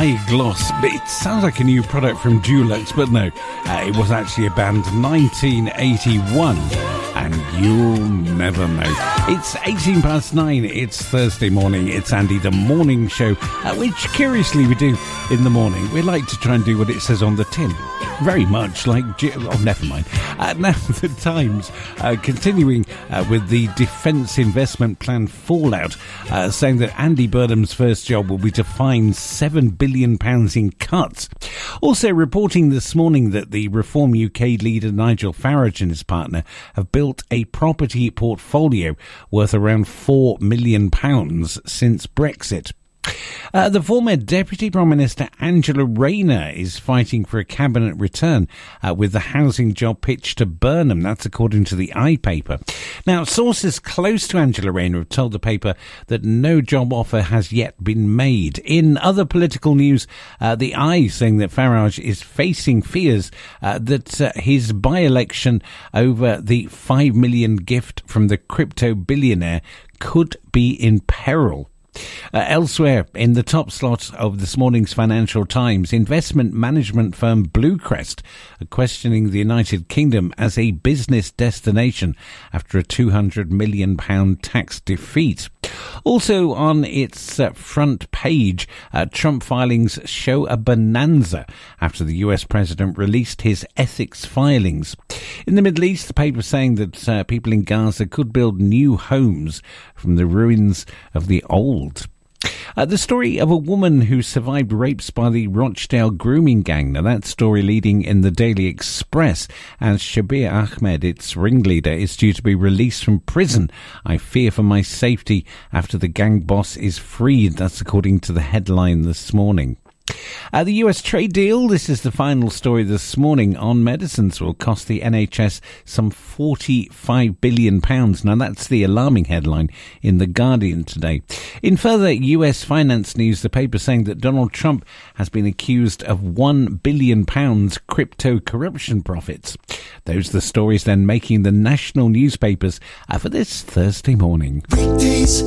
Gloss. It sounds like a new product from Dulux, but no, it was actually a band 1981, and you'll never know. It's 9:18. It's Thursday morning. It's Andy, the morning show, which curiously we do in the morning. We like to try and do what it says on the tin. Very much like... never mind. Now the Times, continuing with the Defence Investment Plan fallout, saying that Andy Burnham's first job will be to find £7 billion in cuts. Also reporting this morning that the Reform UK leader Nigel Farage and his partner have built a property portfolio worth around £4 million since Brexit. The former Deputy Prime Minister Angela Rayner is fighting for a cabinet return with the housing job pitched to Burnham. That's according to the iPaper. Now, sources close to Angela Rayner have told the paper that no job offer has yet been made. In other political news, the I saying that Farage is facing fears that his by-election over the $5 million gift from the crypto billionaire could be in peril. Elsewhere, in the top slot of this morning's Financial Times, investment management firm Bluecrest are questioning the United Kingdom as a business destination after a £200 million tax defeat. Also on its front page, Trump filings show a bonanza after the US president released his ethics filings. In the Middle East, the paper saying that people in Gaza could build new homes from the ruins of the old. The story of a woman who survived rapes by the Rochdale grooming gang. Now, that story leading in the Daily Express, as Shabir Ahmed, its ringleader, is due to be released from prison. I fear for my safety after the gang boss is freed. That's according to the headline this morning. The US trade deal, this is the final story this morning on medicines, will cost the NHS some £45 billion. Now that's the alarming headline in The Guardian today. In further US finance news, the paper saying that Donald Trump has been accused of £1 billion crypto corruption profits. Those are the stories then making the national newspapers for this Thursday morning.